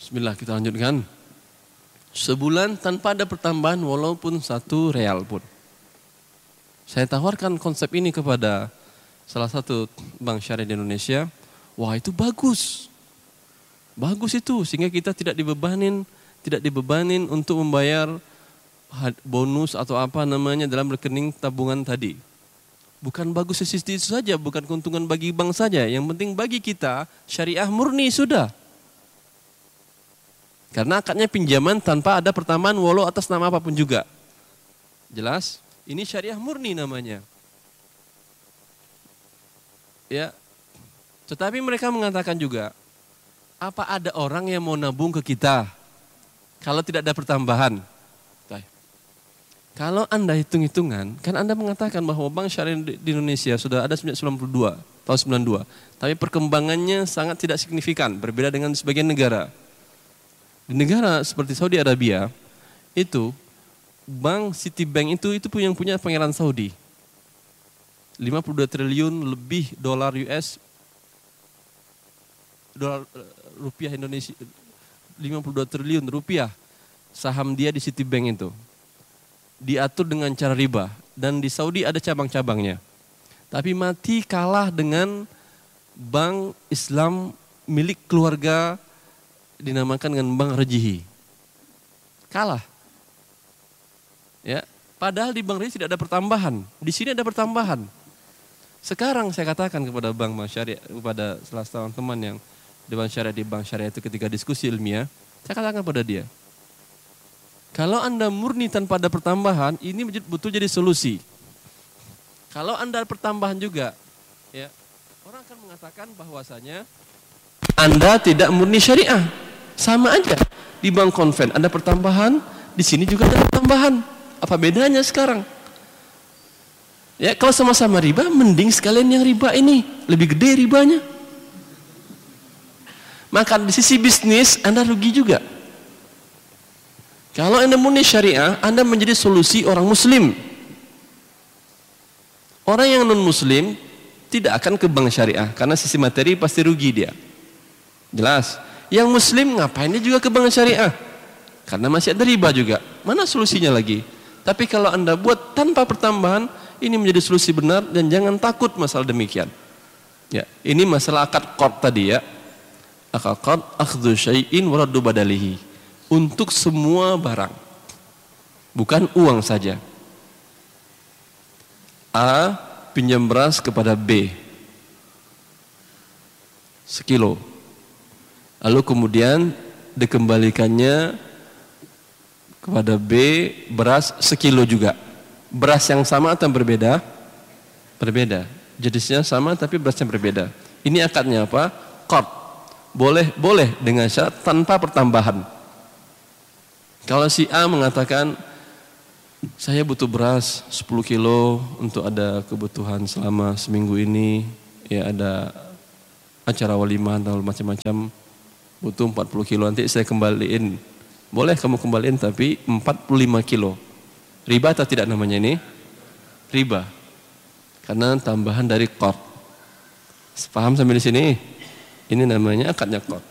Bismillah, kita lanjutkan. Sebulan tanpa ada pertambahan walaupun 1 real pun. Saya tawarkan konsep ini kepada salah satu bank syariah di Indonesia. Wah, itu bagus. Bagus itu, sehingga kita tidak dibebanin untuk membayar bonus atau apa namanya dalam rekening tabungan tadi. Bukan bagus sisi itu saja, bukan keuntungan bagi bank saja. Yang penting bagi kita syariah murni sudah. Karena akadnya pinjaman tanpa ada pertambahan walau atas nama apapun juga. Jelas? Ini syariah murni namanya. Ya. Tetapi mereka mengatakan juga, apa ada orang yang mau nabung ke kita kalau tidak ada pertambahan? Kalau Anda hitung-hitungan, kan Anda mengatakan bahwa bank syariah di Indonesia sudah ada sejak 92, tahun 92. Tapi perkembangannya sangat tidak signifikan, berbeda dengan sebagian negara. Di negara seperti Saudi Arabia, itu bank Citibank itu yang punya Pangeran Saudi. 52 triliun lebih dolar US, dolar rupiah Indonesia, 52 triliun rupiah saham dia di Citibank itu. Diatur dengan cara riba, dan di Saudi ada cabang-cabangnya. Tapi mati kalah dengan bank Islam milik keluarga dinamakan dengan Bank Rajihi. Kalah. Ya, padahal di Bank Rajihi tidak ada pertambahan. Di sini ada pertambahan. Sekarang saya katakan kepada bank syariah, kepada salah satu teman yang di bank syariah itu ketika diskusi ilmiah, saya katakan kepada dia, kalau Anda murni tanpa ada pertambahan, ini betul jadi solusi. Kalau Anda pertambahan juga, ya, orang akan mengatakan bahwasanya Anda tidak murni syariah. Sama aja. Di bank konven ada pertambahan, di sini juga ada pertambahan. Apa bedanya sekarang? Ya, kalau sama-sama riba, mending sekalian yang riba ini lebih gede ribanya. Maka di sisi bisnis Anda rugi juga. Kalau Anda murni syariah, Anda menjadi solusi orang muslim. Orang yang non-muslim tidak akan ke bank syariah, karena sisi materi pasti rugi dia. Jelas? Yang muslim ngapain dia juga ke bank syariah? Karena masih ada riba juga. Mana solusinya lagi? Tapi kalau Anda buat tanpa pertambahan, ini menjadi solusi benar, dan jangan takut masalah demikian. Ya, ini masalah akad qard tadi ya. Akad qard akhdhu syai'in wa raddu badalihi. Untuk semua barang. Bukan uang saja. A pinjam beras kepada B 1 kilo. Lalu kemudian dikembalikannya kepada B beras 1 kilo juga. Beras yang sama atau berbeda? Berbeda. Jenisnya sama tapi berasnya berbeda. Ini akadnya apa? Qard. Boleh dengan syarat tanpa pertambahan. Kalau si A mengatakan, saya butuh beras 10 kilo untuk ada kebutuhan selama seminggu ini, ya ada acara walimah atau macam-macam, butuh 40 kilo, nanti saya kembaliin. Boleh kamu kembaliin, tapi 45 kilo. Riba atau tidak namanya ini? Riba. Karena tambahan dari qard. Paham sampai di sini? Ini namanya akadnya qard.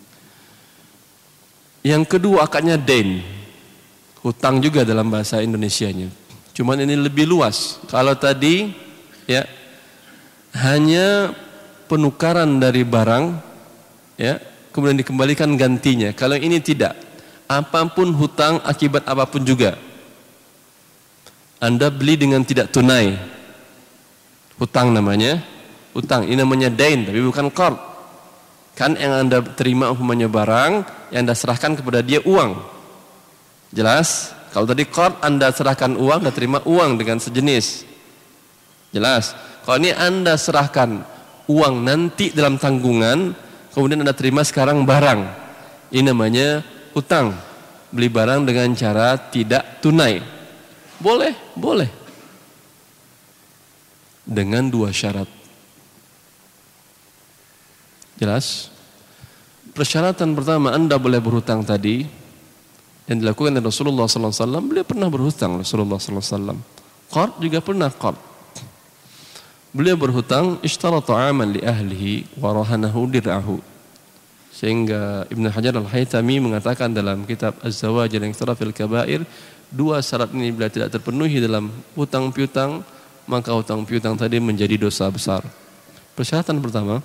Yang kedua akadnya dain, hutang juga dalam bahasa Indonesianya. Cuman ini lebih luas. Kalau tadi ya hanya penukaran dari barang, ya kemudian dikembalikan gantinya. Kalau ini tidak, apapun hutang akibat apapun juga. Anda beli dengan tidak tunai, hutang namanya, hutang. Ini namanya dain, tapi bukan qard. Kan yang Anda terima umpamanya barang, yang Anda serahkan kepada dia uang. Jelas? Kalau tadi qard Anda serahkan uang, Anda terima uang dengan sejenis. Jelas? Kalau ini Anda serahkan uang nanti dalam tanggungan, kemudian Anda terima sekarang barang. Ini namanya hutang. Beli barang dengan cara tidak tunai. Boleh, boleh. Dengan 2 syarat. Jelas? Persyaratan pertama, Anda boleh berhutang tadi yang dilakukan oleh Rasulullah SAW. Beliau pernah berhutang, Rasulullah SAW. Qard juga pernah qard. Beliau berhutang, ishtara ta'aman li ahlihi wa rahanahu dir'ahu. Sehingga Ibnu Hajar Al-Haytami mengatakan dalam kitab Az-Zawajir yang Fil Kabair, dua syarat ini bila tidak terpenuhi dalam hutang piutang, maka hutang piutang tadi menjadi dosa besar. Persyaratan pertama,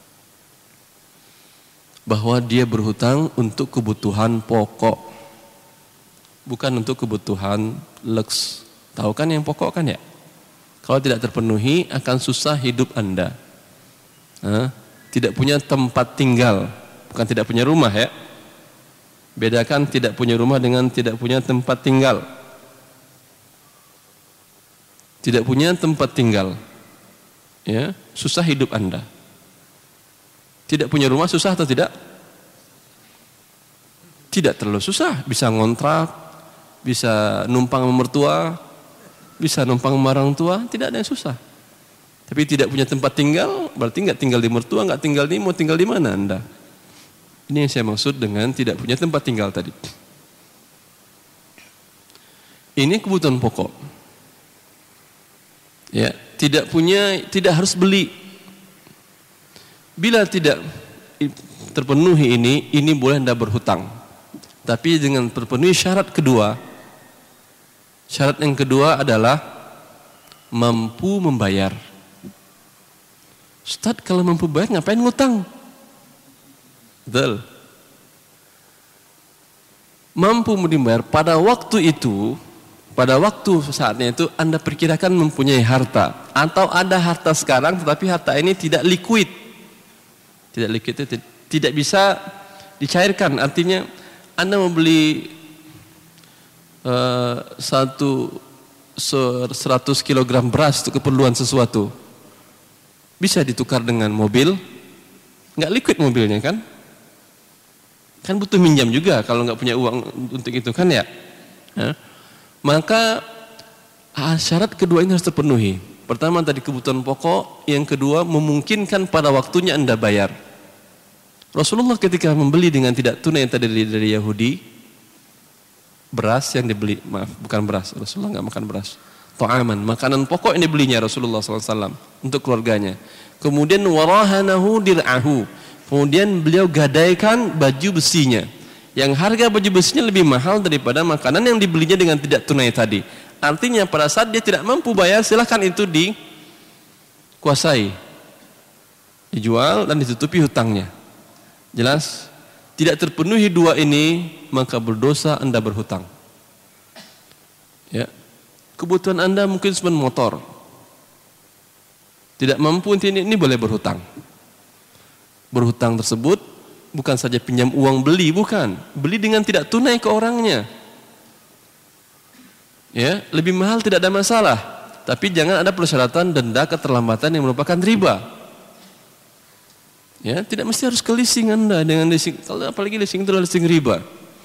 bahwa dia berhutang untuk kebutuhan pokok, bukan untuk kebutuhan lux. Tahu kan yang pokok kan ya? Kalau tidak terpenuhi akan susah hidup Anda. Tidak punya tempat tinggal, bukan tidak punya rumah ya. Bedakan tidak punya rumah dengan tidak punya tempat tinggal. Tidak punya tempat tinggal, ya, susah hidup Anda. Tidak punya rumah susah atau tidak? Tidak terlalu susah, bisa ngontrak, bisa numpang sama mertua, bisa numpang sama orang tua, tidak ada yang susah. Tapi tidak punya tempat tinggal, berarti nggak tinggal di mertua, nggak tinggal di, mau tinggal di mana Anda? Ini yang saya maksud dengan tidak punya tempat tinggal tadi. Ini kebutuhan pokok. Ya, tidak punya, tidak harus beli. Bila tidak terpenuhi ini boleh Anda berhutang. Tapi dengan terpenuhi syarat kedua. Syarat yang kedua adalah mampu membayar. Ustaz, kalau mampu bayar ngapain ngutang? Betul. Mampu membayar pada waktu itu, pada waktu saatnya itu Anda perkirakan mempunyai harta. Atau ada harta sekarang tetapi harta ini tidak liquid. Tidak liquid itu tidak bisa dicairkan. Artinya Anda membeli 100 kg beras untuk keperluan sesuatu. Bisa ditukar dengan mobil, nggak liquid mobilnya kan? Kan butuh minjam juga kalau nggak punya uang untuk itu kan ya? Maka syarat kedua ini harus terpenuhi. Pertama tadi kebutuhan pokok, yang kedua memungkinkan pada waktunya Anda bayar. Rasulullah ketika membeli dengan tidak tunai yang tadi dari Yahudi, beras yang dibeli, maaf bukan beras, Rasulullah nggak makan beras. Ta'aman, makanan pokok yang dibelinya Rasulullah SAW untuk keluarganya. Kemudian warahanahu dir'ahu. Kemudian beliau gadaikan baju besinya. Yang harga baju besinya lebih mahal daripada makanan yang dibelinya dengan tidak tunai tadi. Artinya pada saat dia tidak mampu bayar, silahkan itu dikuasai. Dijual dan ditutupi hutangnya. Jelas? Tidak terpenuhi dua ini, maka berdosa Anda berhutang. Ya. Kebutuhan Anda mungkin cuma motor. Tidak mampu ini boleh berhutang. Berhutang tersebut bukan saja pinjam uang beli, bukan. Beli dengan tidak tunai ke orangnya. Ya, lebih mahal tidak ada masalah. Tapi jangan ada persyaratan denda keterlambatan yang merupakan riba. Ya, tidak mesti harus ke leasing Anda dengan leasing. Kalau apalagi leasing itu adalah leasing riba.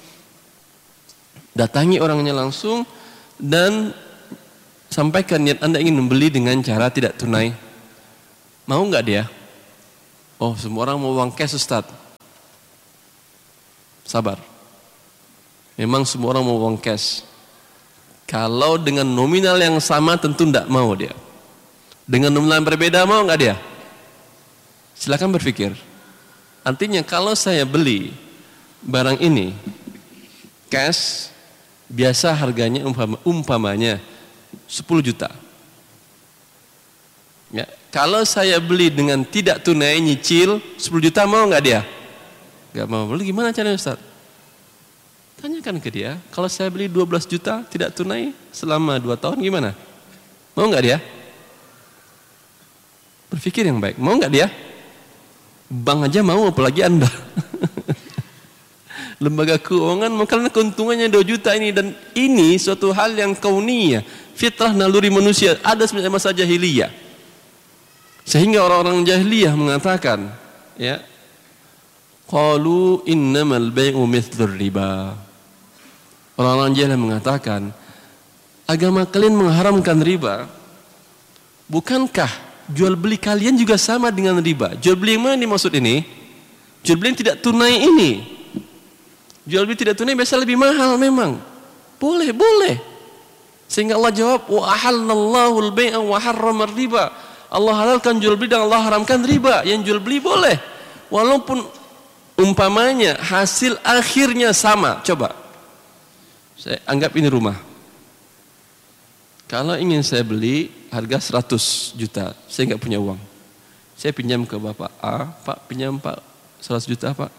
Datangi orangnya langsung dan sampaikan niat Anda ingin membeli dengan cara tidak tunai. Mau nggak dia? Oh, semua orang mau uang cash Ustaz. Sabar. Memang semua orang mau uang cash. Kalau dengan nominal yang sama tentu tidak mau dia. Dengan nominal yang berbeda mau nggak dia? Silakan berpikir. Artinya kalau saya beli barang ini cash, biasa harganya umpamanya 10 juta. Ya, kalau saya beli dengan tidak tunai nyicil 10 juta mau nggak dia? Nggak mau. Beli gimana caranya Ustaz? Tanyakan ke dia. Kalau saya beli 12 juta tidak tunai selama 2 tahun gimana? Mau nggak dia? Berpikir yang baik. Mau nggak dia? Bank aja mau, apalagi Anda. Lembaga keuangan karena keuntungannya 2 juta ini, dan ini suatu hal yang kauniyah, fitrah naluri manusia, ada sebenarnya masa jahiliyah. Sehingga orang-orang jahiliyah mengatakan, ya, qalu innamal bai'u mithlur riba. Orang-orang jahiliyah mengatakan, agama kalian mengharamkan riba. Bukankah jual beli kalian juga sama dengan riba? Jual beli yang mana dimaksud ini? Jual beli yang tidak tunai ini. Jual beli tidak tunai biasa lebih mahal memang. Boleh. Sehingga Allah jawab, wa ahallallahu al-bai'a wa harrama riba. Allah halalkan jual beli dan Allah haramkan riba. Yang jual beli boleh. Walaupun Umpamanya hasil akhirnya sama. Coba, saya anggap ini rumah. Kalau ingin saya beli harga 100 juta, saya nggak punya uang. Saya pinjam ke Bapak A, Pak pinjam Pak 100 juta Pak.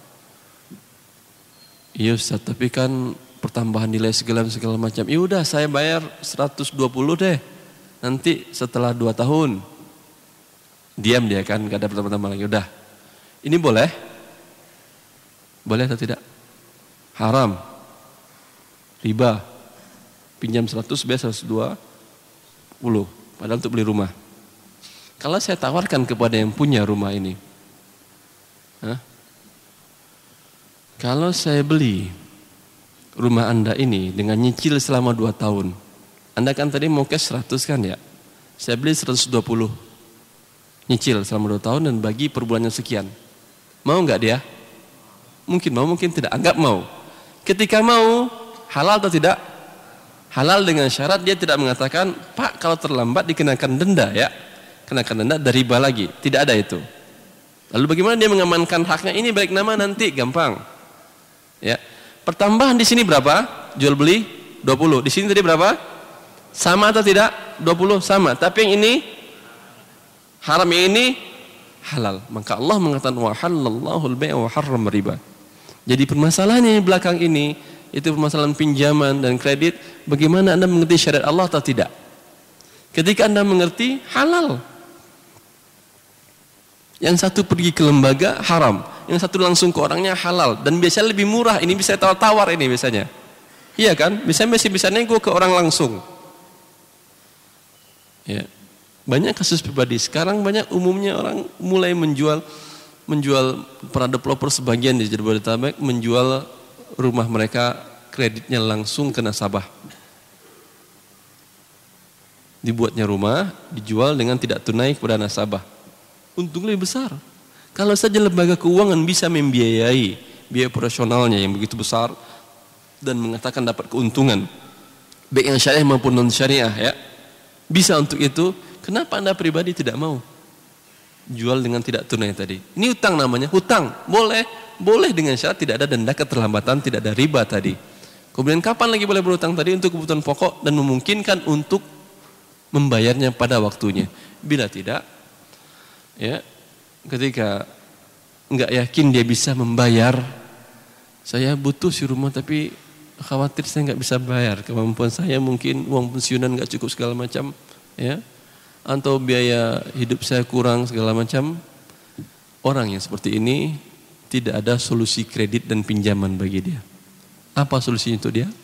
Iya Ustaz, tapi kan pertambahan nilai segala macam. Ya udah saya bayar 120 deh. Nanti setelah 2 tahun. Diam dia kan, gak ada pertama-tama lagi. Udah. Ini boleh? Boleh atau tidak? Haram. Riba. Pinjam 100, bayar 120. Padahal untuk beli rumah. Kalau saya tawarkan kepada yang punya rumah ini. Kalau saya beli rumah Anda ini dengan nyicil selama 2 tahun. Anda kan tadi mau cash 100 kan ya? Saya beli 120. Nyicil selama 2 tahun dan bagi per bulannya sekian. Mau nggak dia? Mungkin mau, mungkin tidak. Anggap mau. Ketika mau, halal atau tidak? Halal dengan syarat dia tidak mengatakan, Pak kalau terlambat dikenakan denda ya. Kenakan denda dari riba lagi. Tidak ada itu. Lalu bagaimana dia mengamankan haknya? Ini balik nama nanti, gampang. Ya. Pertambahan di sini berapa? Jual beli 20. Di sini tadi berapa? Sama atau tidak? 20 sama. Tapi yang ini haram, yang ini halal. Maka Allah mengatakan wa halallahu al-bai' wa harrama riba. Jadi permasalahan yang di belakang ini itu permasalahan pinjaman dan kredit. Bagaimana Anda mengerti syariat Allah atau tidak? Ketika Anda mengerti, halal. Yang satu pergi ke lembaga, haram. Yang satu langsung ke orangnya, halal. Dan biasanya lebih murah. Ini bisa tawar-tawar ini biasanya. Iya kan? Bisa nego ke orang langsung. Ya. Banyak kasus pribadi. Sekarang banyak umumnya orang mulai menjual para developer sebagian di Jabodetabek menjual rumah mereka kreditnya langsung ke nasabah. Dibuatnya rumah, dijual dengan tidak tunai kepada nasabah. Untung lebih besar. Kalau saja lembaga keuangan bisa membiayai biaya operasionalnya yang begitu besar dan mengatakan dapat keuntungan baik yang syariah maupun non syariah ya, bisa untuk itu. Kenapa Anda pribadi tidak mau jual dengan tidak tunai tadi? Ini hutang namanya, hutang boleh dengan syarat tidak ada denda keterlambatan, tidak ada riba tadi. Kemudian kapan lagi boleh berhutang tadi? Untuk kebutuhan pokok dan memungkinkan untuk membayarnya pada waktunya. Bila tidak, ya, ketika nggak yakin dia bisa membayar, saya butuh si rumah tapi khawatir saya nggak bisa bayar, kemampuan saya mungkin uang pensiunan nggak cukup segala macam, ya, atau biaya hidup saya kurang segala macam. Orang yang seperti ini tidak ada solusi kredit dan pinjaman bagi dia. Apa solusinya untuk dia?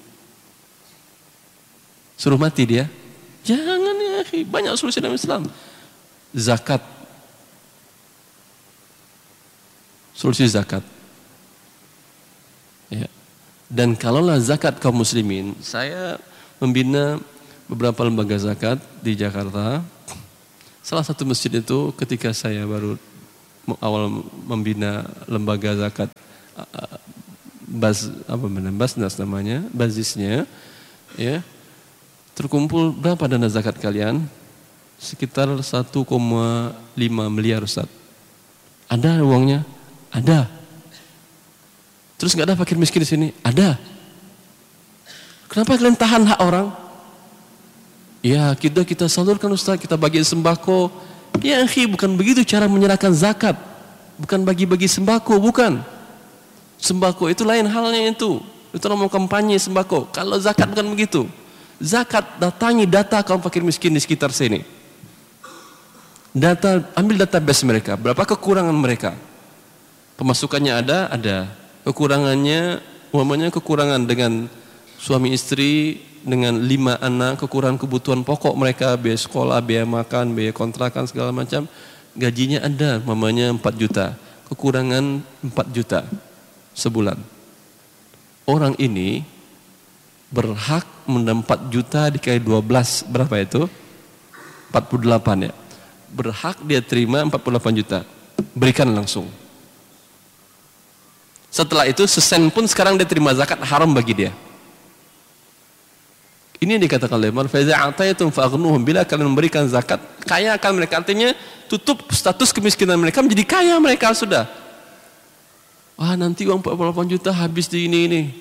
Suruh mati dia? Jangan ya, banyak solusi dalam Islam. Zakat. Solusi zakat. Ya. Dan kalaulah zakat kaum muslimin, saya membina beberapa lembaga zakat di Jakarta. Salah satu masjid itu ketika saya baru awal membina lembaga zakat, Basnas namanya, bazisnya, ya, terkumpul berapa dana zakat kalian? Sekitar 1,5 miliar Ustaz. Ada uangnya? Ada. Terus nggak ada fakir miskin di sini? Ada. Kenapa kalian tahan hak orang? Ya kita salurkan Ustaz, kita bagi sembako. Ya akhi, bukan begitu cara menyerahkan zakat. Bukan bagi-bagi sembako, bukan. Sembako itu lain halnya itu. Itu namanya kampanye sembako. Kalau zakat bukan begitu. Zakat datangi data kaum fakir miskin di sekitar sini. Ambil database mereka, berapa kekurangan mereka. Pemasukannya ada. Kekurangannya, umpamanya kekurangan dengan suami istri, dengan 5 anak, kekurangan kebutuhan pokok mereka, biaya sekolah, biaya makan, biaya kontrakan segala macam. Gajinya ada, umpamanya 4 juta. Kekurangan 4 juta sebulan. Orang ini berhak mendapat 4 juta dikali 12, berapa itu? 48 ya. Berhak dia terima 48 juta. Berikan langsung. Setelah itu sesen pun sekarang dia terima zakat, haram bagi dia. Ini yang dikatakan oleh Umar, fa iza ataytum fa'ghnuhum, bila kalian memberikan zakat, kaya akan mereka, artinya tutup status kemiskinan mereka menjadi kaya mereka sudah. Wah, nanti uang 48 juta habis di ini.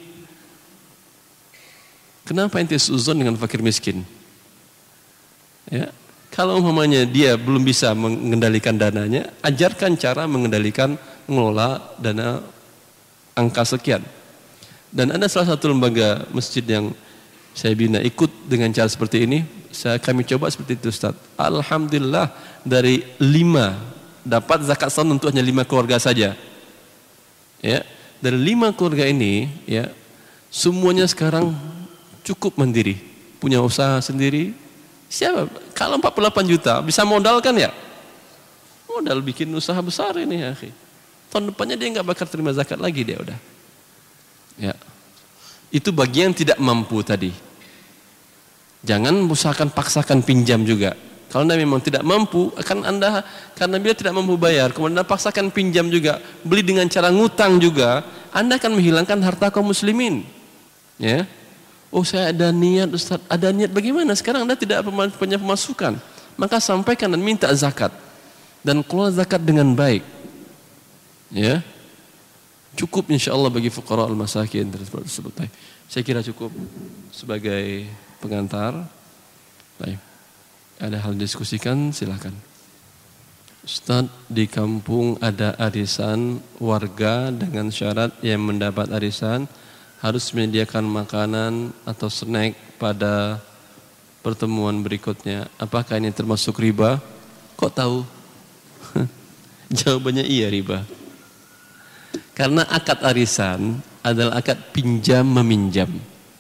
Kenapa ente suzon dengan fakir miskin? Ya, kalau umpamanya dia belum bisa mengendalikan dananya, ajarkan cara mengelola dana angka sekian. Dan ada salah satu lembaga masjid yang saya bina ikut dengan cara seperti ini. Kami coba seperti itu, Ustaz. Alhamdulillah dari 5 dapat zakat tahun untuk hanya 5 keluarga saja. Ya, dari 5 keluarga ini, ya, semuanya sekarang cukup mandiri, punya usaha sendiri. Siapa? Kalau 48 juta bisa modal kan ya? Modal bikin usaha besar ini ya, akhi. Tahun depannya dia nggak bakal terima zakat lagi dia udah. Ya, itu bagi yang tidak mampu tadi. Jangan usahakan paksakan pinjam juga. Kalau Anda memang tidak mampu, akan Anda karena dia tidak mampu bayar, kemudian Anda paksakan pinjam juga, beli dengan cara ngutang juga, Anda akan menghilangkan harta kaum muslimin. Ya. Oh, saya ada niat, Ustaz. Ada niat bagaimana? Sekarang Anda tidak punya pemasukan. Maka sampaikan dan minta zakat. Dan kelola zakat dengan baik. Ya. Cukup insyaallah bagi fuqara al-masakin tersebut. Saya kira cukup sebagai pengantar. Baik. Ada hal diskusikan, silakan. Ustaz, di kampung ada arisan warga dengan syarat yang mendapat arisan harus menyediakan makanan atau snack pada pertemuan berikutnya. Apakah ini termasuk riba? Kok tahu? Jawabannya iya, riba. Karena akad arisan adalah akad pinjam meminjam.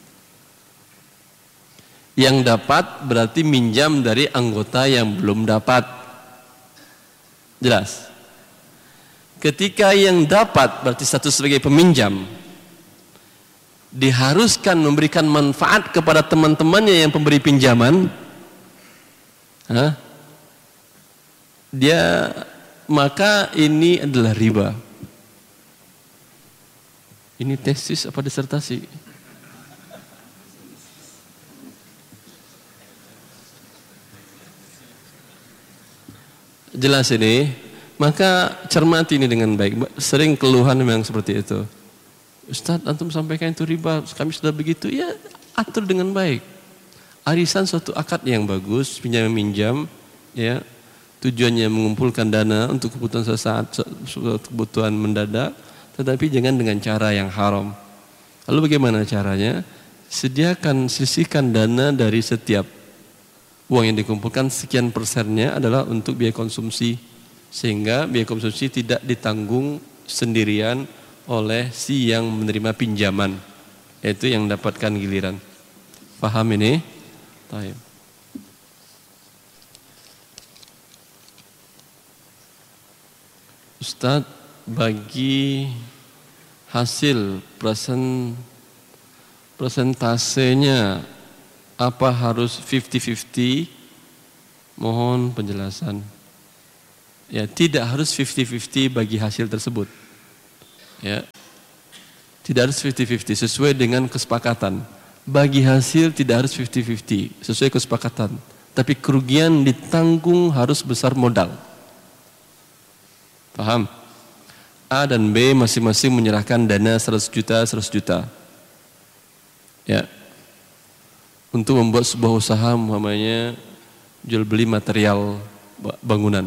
Yang dapat berarti minjam dari anggota yang belum dapat. Jelas? Ketika yang dapat berarti status sebagai peminjam, diharuskan memberikan manfaat kepada teman-temannya yang pemberi pinjaman, maka ini adalah riba. Ini tesis apa disertasi? Jelas ini, maka cermati ini dengan baik. Sering keluhan memang seperti itu. Ustaz, antum sampaikan itu riba, kami sudah begitu, ya atur dengan baik. Arisan suatu akad yang bagus, pinjam meminjam, ya tujuannya mengumpulkan dana untuk kebutuhan sesaat, kebutuhan mendadak, tetapi jangan dengan cara yang haram. Lalu bagaimana caranya? Sisihkan dana dari setiap uang yang dikumpulkan, sekian persennya adalah untuk biaya konsumsi, sehingga biaya konsumsi tidak ditanggung sendirian oleh si yang menerima pinjaman, yaitu yang mendapatkan giliran. Paham ini? Baik. Ustaz, bagi hasil presentasenya apa harus 50-50? Mohon penjelasan. Ya, tidak harus 50-50 bagi hasil tersebut. Ya. Tidak harus 50-50 sesuai dengan kesepakatan. Bagi hasil tidak harus 50-50 sesuai kesepakatan. Tapi kerugian ditanggung harus besar modal. Paham? A dan B masing-masing menyerahkan dana 100 juta, 100 juta. Ya. Untuk membuat sebuah usaha umpamanya jual beli material bangunan.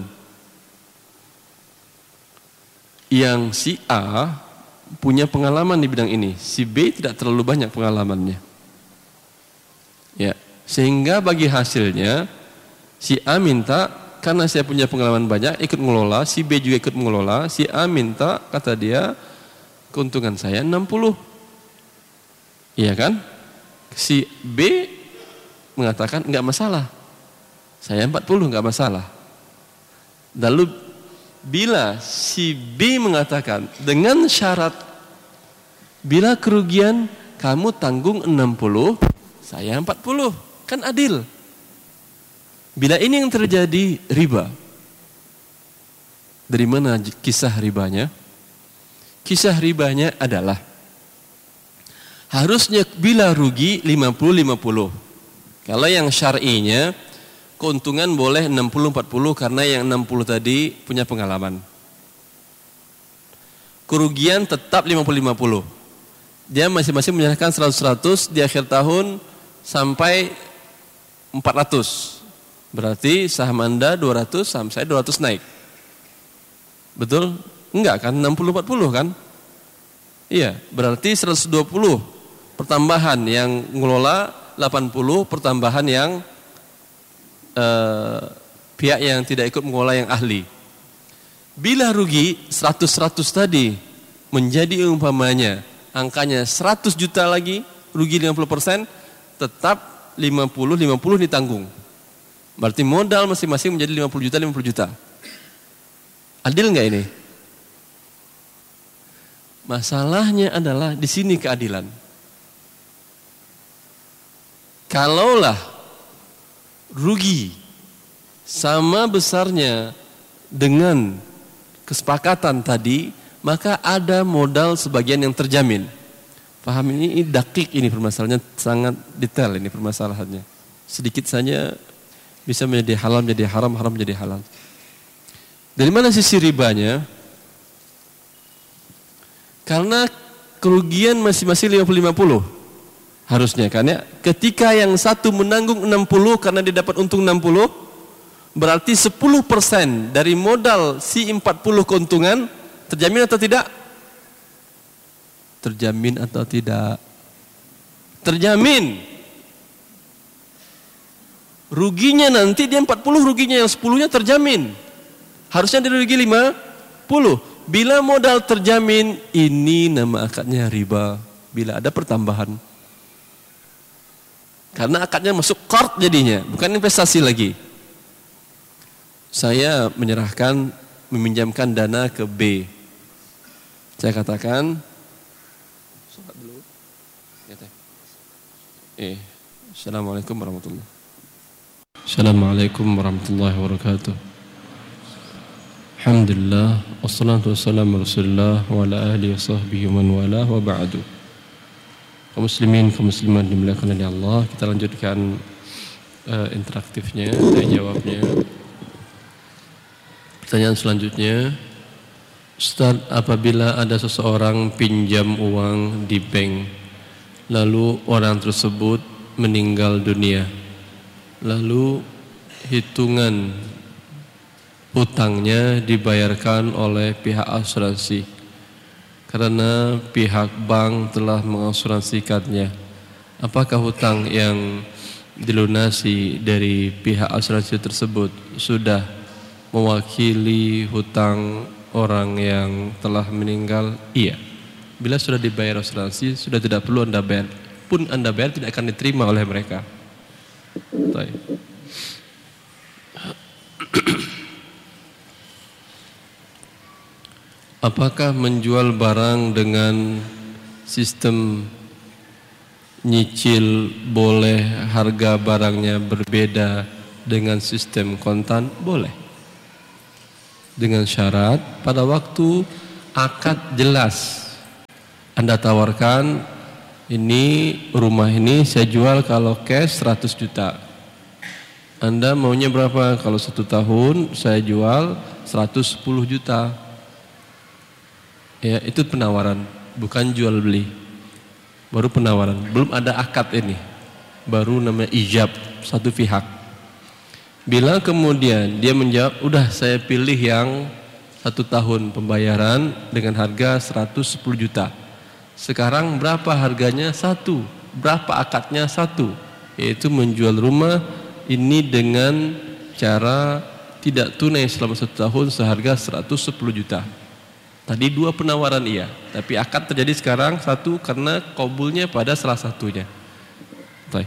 Yang si A punya pengalaman di bidang ini, si B tidak terlalu banyak pengalamannya. Ya, sehingga bagi hasilnya si A minta, karena saya punya pengalaman banyak ikut mengelola, si B juga ikut mengelola, si A minta, kata dia keuntungan saya 60. Iya kan? Si B mengatakan enggak masalah, saya 40 enggak masalah. Lalu bila si B mengatakan dengan syarat bila kerugian kamu tanggung 60, saya 40, kan adil. Bila ini yang terjadi, riba. Dari mana kisah ribanya? Kisah ribanya adalah harusnya bila rugi 50-50. Kalau yang syar'inya keuntungan boleh 60-40 karena yang 60 tadi punya pengalaman. kerugian tetap 50-50. Dia masing-masing menyerahkan 100-100 di akhir tahun sampai 400. Berarti saham Anda 200, saham saya 200 naik. Betul? Enggak kan? 60-40 kan? Iya, berarti 120 pertambahan yang ngelola, 80 pertambahan yang pihak yang tidak ikut mengelola yang ahli. Bila rugi 100-100 tadi menjadi umpamanya angkanya 100 juta lagi, rugi 50%, tetap 50-50 ditanggung. Berarti modal masing-masing menjadi 50 juta. Adil nggak ini? Masalahnya adalah di sini keadilan. Kalaulah rugi sama besarnya dengan kesepakatan tadi, maka ada modal sebagian yang terjamin. Paham ini dakik ini permasalahannya, sangat detail ini permasalahannya. Sedikit saja bisa menjadi halal menjadi haram, haram menjadi halal. Dari mana sisi ribanya? Karena kerugian masing-masing 50-50 harusnya kan ya. Ketika yang satu menanggung 60 karena dia dapat untung 60, berarti 10% dari modal si 40 keuntungan terjamin atau tidak? Terjamin atau tidak? Terjamin. Ruginya nanti dia 40, ruginya yang 10-nya terjamin. Harusnya dia rugi 50. Bila modal terjamin, ini nama akadnya riba. Bila ada pertambahan. Karena akadnya masuk qard jadinya, bukan investasi lagi. Saya menyerahkan, meminjamkan dana ke B. Saya katakan, sholat dulu. Assalamualaikum warahmatullahi wabarakatuh. Assalamualaikum warahmatullahi wabarakatuh. Alhamdulillah, wassalatu wassalamu Rasulullah wa ala alihi wa sahbihi wa man wala wa ba'du. Kaum muslimin, kaum muslimat dimuliakan oleh Allah, kita lanjutkan interaktifnya, tanya jawabnya. Pertanyaan selanjutnya, Ustaz, apabila ada seseorang pinjam uang di bank, lalu orang tersebut meninggal dunia, lalu hitungan hutangnya dibayarkan oleh pihak asuransi karena pihak bank telah mengasuransikannya. Apakah hutang yang dilunasi dari pihak asuransi tersebut sudah mewakili hutang orang yang telah meninggal? Iya. Bila sudah dibayar asuransi, sudah tidak perlu Anda bayar. Pun Anda bayar tidak akan diterima oleh mereka. Baik. Apakah menjual barang dengan sistem nyicil boleh, harga barangnya berbeda dengan sistem kontan? Boleh. Dengan syarat pada waktu akad jelas. Anda tawarkan, ini rumah ini saya jual kalau cash 100 juta. Anda maunya berapa? Kalau 1 tahun saya jual 110 juta. Ya, itu penawaran, bukan jual beli. Baru penawaran, belum ada akad ini. Baru namanya ijab, satu pihak. Bila kemudian dia menjawab, udah saya pilih yang 1 tahun pembayaran dengan harga 110 juta. Sekarang berapa harganya? 1. Berapa akadnya? 1. Yaitu menjual rumah ini dengan cara tidak tunai selama 1 tahun seharga 110 juta. Tadi 2 penawaran iya, tapi akad terjadi sekarang 1 karena qabulnya pada salah satunya. Baik.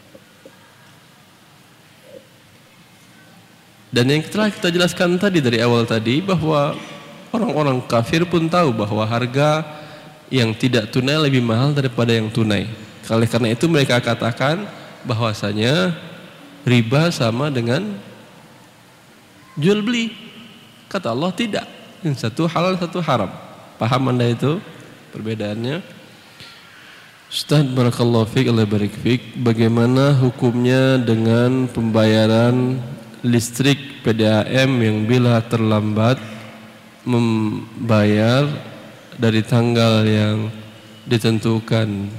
Dan yang telah kita jelaskan tadi dari awal tadi, bahwa orang-orang kafir pun tahu bahwa harga yang tidak tunai lebih mahal daripada yang tunai. Oleh karena itu mereka katakan bahwasanya riba sama dengan jual beli. Kata Allah tidak. Yang satu halal, satu haram. Paham Anda itu perbedaannya? Ustaz, barakallahu fiik, Allah barik fiik. Bagaimana hukumnya dengan pembayaran listrik PDAM yang bila terlambat membayar dari tanggal yang ditentukan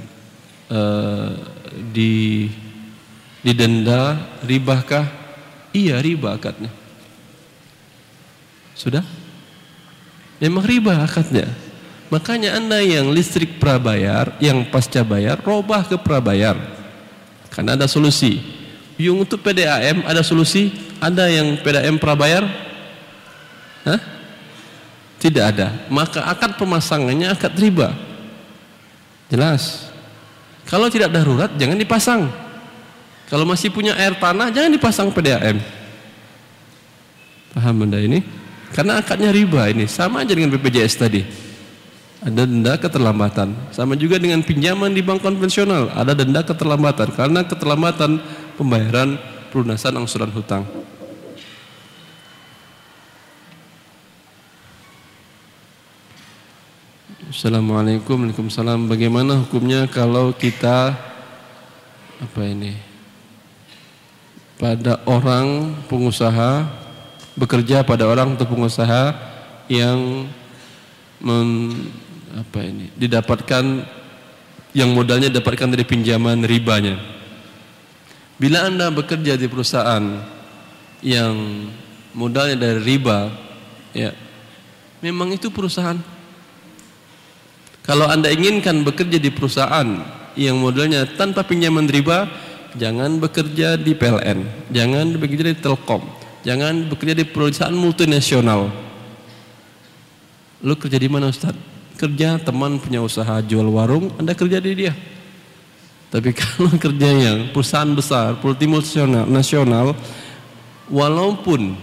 didenda, ribakah? Iya, riba akadnya. Sudah? Memang riba akadnya. Makanya Anda yang listrik prabayar, yang pasca bayar, robah ke prabayar. Karena ada solusi. Yang untuk PDAM ada solusi? Ada yang PDAM prabayar? Hah? Tidak ada. Maka akad pemasangannya akad riba. Jelas. Kalau tidak darurat jangan dipasang. Kalau masih punya air tanah jangan dipasang PDAM. Paham Anda ini? Karena akadnya riba ini. Sama aja dengan BPJS tadi. Ada denda keterlambatan. Sama juga dengan pinjaman di bank konvensional. Ada denda keterlambatan. Karena keterlambatan pembayaran pelunasan angsuran hutang. Assalamualaikum. Waalaikumsalam. Bagaimana hukumnya kalau kita pada orang pengusaha, bekerja pada orang atau pengusaha yang didapatkan, yang modalnya didapatkan dari pinjaman ribanya. Bila Anda bekerja di perusahaan yang modalnya dari riba, ya memang itu perusahaan. Kalau Anda inginkan bekerja di perusahaan yang modalnya tanpa pinjaman riba, jangan bekerja di PLN, jangan bekerja di Telkom, jangan bekerja di perusahaan multinasional. Lu kerja di mana Ustaz? Kerja teman punya usaha jual warung, Anda kerja di dia. Tapi kalau kerja yang perusahaan besar, multinasional, walaupun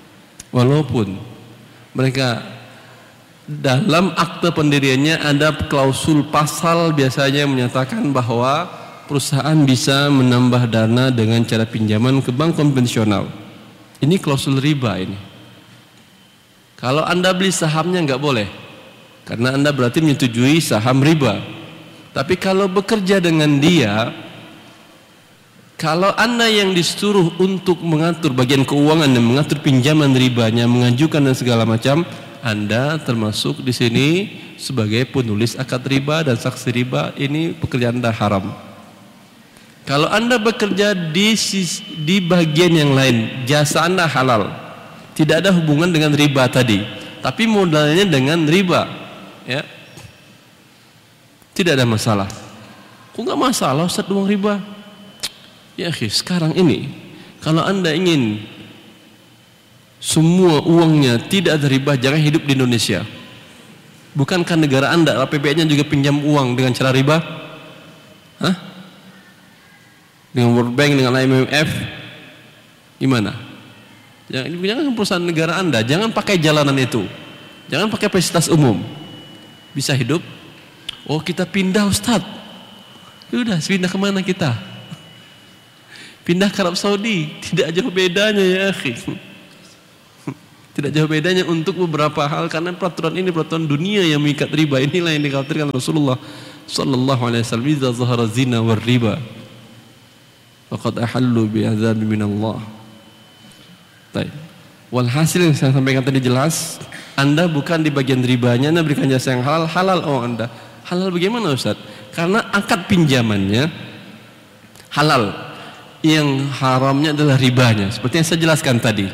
mereka dalam akte pendiriannya ada klausul pasal biasanya yang menyatakan bahwa perusahaan bisa menambah dana dengan cara pinjaman ke bank konvensional. Ini klausul riba ini. Kalau Anda beli sahamnya nggak boleh, karena Anda berarti menyetujui saham riba. Tapi kalau bekerja dengan dia, kalau Anda yang disuruh untuk mengatur bagian keuangan dan mengatur pinjaman ribanya, mengajukan dan segala macam, Anda termasuk di sini sebagai penulis akad riba dan saksi riba. Ini pekerjaan Anda haram. Kalau Anda bekerja di bagian yang lain, jasa Anda halal, tidak ada hubungan dengan riba tadi, tapi modalnya dengan riba, ya, tidak ada masalah. Kok nggak masalah Ustaz uang riba? Ya sekarang ini kalau Anda ingin semua uangnya tidak ada riba, jangan hidup di Indonesia. Bukankah negara Anda APBN-nya juga pinjam uang dengan cara riba? Hah? Dengan World Bank, dengan IMF? Gimana? Jangan perusahaan negara Anda, jangan pakai jalanan itu, jangan pakai fasilitas umum. Bisa hidup? Oh kita pindah Ustaz. Udah, pindah kemana kita? Pindah ke Arab Saudi, tidak jauh bedanya ya akhi. Tidak jauh bedanya untuk beberapa hal, karena peraturan ini peraturan dunia yang mengikat riba. Inilah yang dikhawatirkan Rasulullah sallallahu alaihi wasallam, "Idza zahara zina war riba faqad ahallu bi adzabi minallah." Baik. Walhasil yang saya sampaikan tadi jelas, Anda bukan di bagian ribanya, Anda berikan jasa yang halal oh Anda. Halal bagaimana Ustaz? Karena akad pinjamannya halal. Yang haramnya adalah ribanya. Seperti yang saya jelaskan tadi.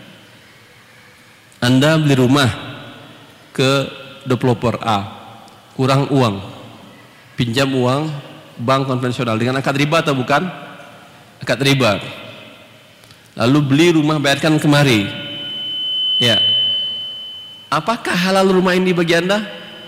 Anda beli rumah ke developer A, kurang uang, pinjam uang bank konvensional dengan akad riba atau bukan? Akad riba. Lalu beli rumah bayarkan kemari. Ya. Apakah halal rumah ini bagi Anda?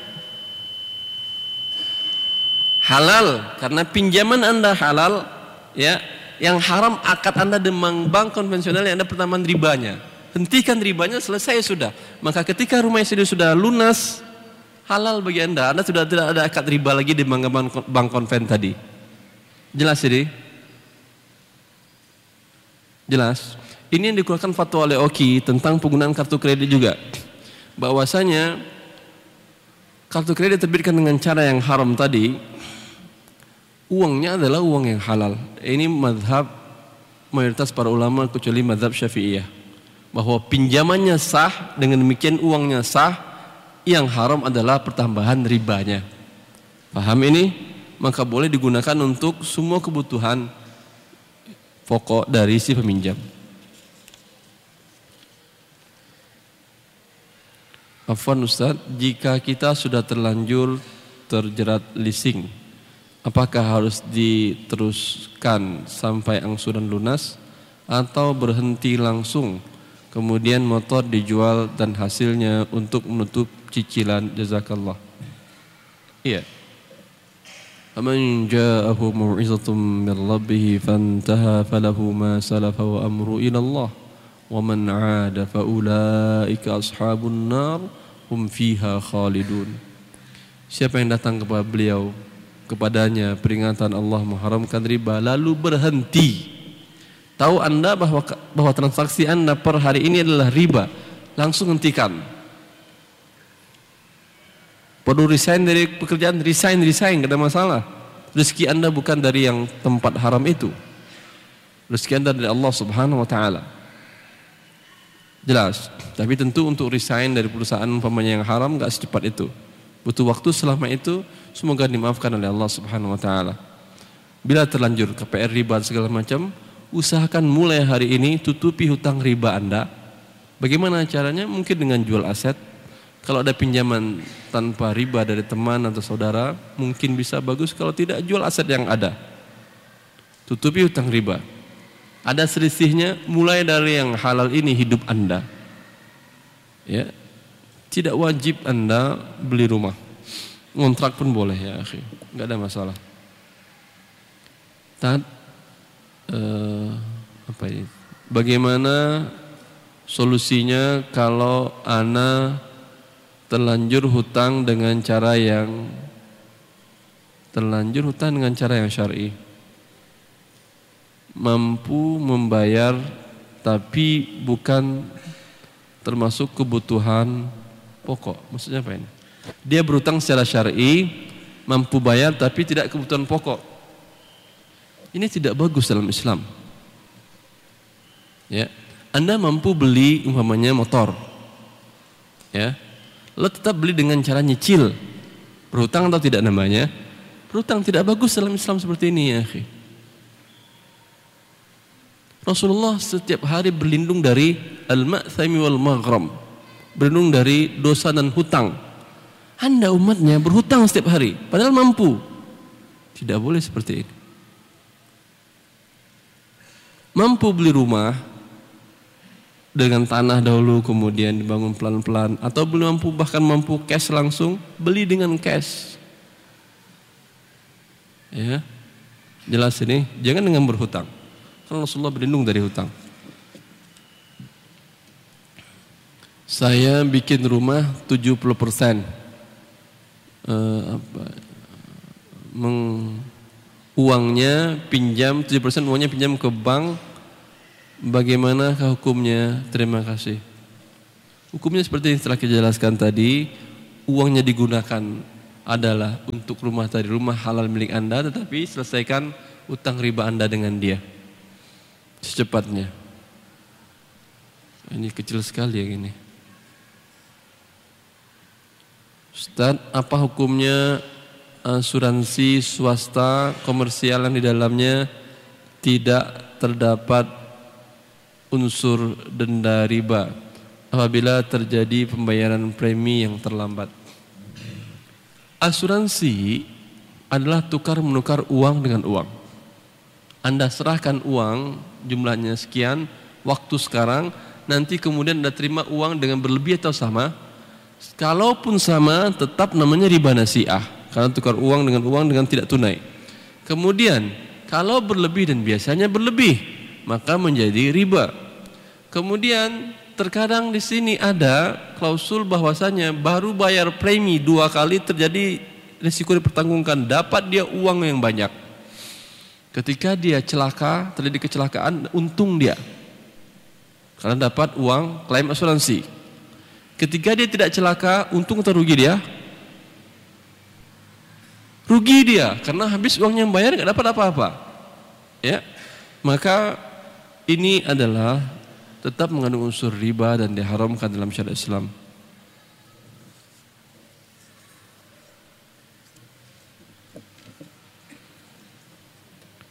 Halal, karena pinjaman Anda halal, ya. Yang haram akad Anda dengan bank konvensional yang Anda pertambahan ribanya. Hentikan ribanya, selesai sudah. Maka ketika rumah istri sudah lunas, halal bagi Anda. Anda sudah tidak ada akad riba lagi di bank konven tadi. Jelas ini? Jelas. Ini yang dikeluarkan fatwa oleh Oki tentang penggunaan kartu kredit juga. Bahwasanya kartu kredit terbitkan dengan cara yang haram tadi, uangnya adalah uang yang halal. Ini mazhab mayoritas para ulama kecuali mazhab Syafi'iyah. Bahwa pinjamannya sah, dengan demikian uangnya sah, yang haram adalah pertambahan ribanya. Paham ini? Maka boleh digunakan untuk semua kebutuhan pokok dari si peminjam. Afwan Ustaz, jika kita sudah terlanjur terjerat leasing, apakah harus diteruskan sampai angsuran lunas atau berhenti langsung kemudian motor dijual dan hasilnya untuk menutup cicilan? Jazakallah. Iya. Faman ja'ahu mau'izatun min rabbih fantaha falahu ma salafa wa amru ila Allah wa man 'ada fa ulaika ashabun nar hum fiha khalidun. Siapa yang datang kepada beliau, kepadanya peringatan Allah mengharamkan riba, lalu berhenti. Tahu Anda bahwa transaksi Anda per hari ini adalah riba, langsung hentikan. Perlu resign dari pekerjaan, resign, gak ada masalah. Rezeki Anda bukan dari yang tempat haram itu. Rezeki Anda dari Allah Subhanahu wa taala. Jelas. Tapi tentu untuk resign dari perusahaan umpamanya yang haram gak secepat itu. Butuh waktu, selama itu semoga dimaafkan oleh Allah Subhanahu wa taala. Bila terlanjur KPR riba segala macam, usahakan mulai hari ini tutupi hutang riba Anda. Bagaimana caranya? Mungkin dengan jual aset. Kalau ada pinjaman tanpa riba dari teman atau saudara, mungkin bisa bagus. Kalau tidak, jual aset yang ada. Tutupi hutang riba. Ada selisihnya, mulai dari yang halal ini hidup Anda. Ya, tidak wajib Anda beli rumah. Ngontrak pun boleh ya, akhi. Enggak ada masalah. Bagaimana solusinya kalau ana terlanjur hutang dengan cara yang syar'i? Mampu membayar tapi bukan termasuk kebutuhan pokok. Maksudnya apa ini? Dia berhutang secara syar'i, mampu bayar tapi tidak kebutuhan pokok. Ini tidak bagus dalam Islam. Ya, Anda mampu beli umpamanya motor. Ya. Lalu tetap beli dengan cara nyicil. Berhutang atau tidak namanya? Berhutang, tidak bagus dalam Islam seperti ini ya, akhi. Rasulullah setiap hari berlindung dari al-ma'thami wal maghram. Berlindung dari dosa dan hutang. Anda umatnya berhutang setiap hari, padahal mampu. Tidak boleh seperti ini. Mampu beli rumah dengan tanah dahulu, kemudian dibangun pelan-pelan, atau belum mampu, bahkan mampu cash langsung, beli dengan cash. Ya, jelas ini, jangan dengan berhutang. Karena Rasulullah berlindung dari hutang. Saya bikin rumah 70%. Uangnya pinjam 70%, uangnya pinjam ke bank. Bagaimana hukumnya? Terima kasih. Hukumnya seperti yang telah kita jelaskan tadi, uangnya digunakan adalah untuk rumah tadi, rumah halal milik Anda, tetapi selesaikan utang riba Anda dengan dia secepatnya. Ini kecil sekali yang ini. Ustaz, apa hukumnya asuransi swasta komersial yang di dalamnya tidak terdapat unsur denda riba apabila terjadi pembayaran premi yang terlambat? Asuransi adalah tukar menukar uang dengan uang. Anda serahkan uang jumlahnya sekian, waktu sekarang, nanti kemudian Anda terima uang dengan berlebih atau sama. Kalaupun sama, tetap namanya riba nasi'ah, karena tukar uang dengan tidak tunai. Kemudian kalau berlebih, dan biasanya berlebih, maka menjadi riba. Kemudian terkadang di sini ada klausul bahwasanya baru bayar premi 2 kali terjadi risiko dipertanggungkan, dapat dia uang yang banyak. Ketika dia celaka, terjadi kecelakaan, untung dia karena dapat uang klaim asuransi. Ketika dia tidak celaka, untung atau rugi dia? Rugi dia, karena habis uangnya yang bayar nggak dapat apa-apa. Ya, maka ini adalah tetap mengandung unsur riba dan diharamkan dalam syariat Islam.